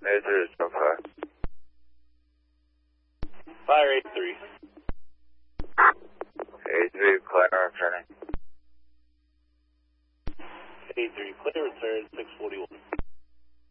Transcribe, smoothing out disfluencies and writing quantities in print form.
Major is so far. Fire 83. 83, clear, returning. 83, clear, return 641.